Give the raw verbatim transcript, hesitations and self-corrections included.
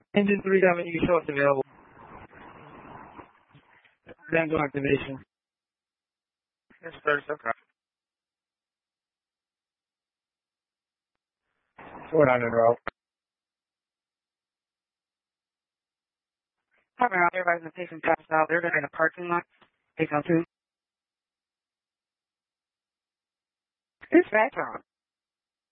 Engine three W show it's available. Dental activation. Yes, sir. Okay. Ford on the road. Hi, man. Everybody's been taking shots out there. They're in the parking lot. eight oh two. It's that time.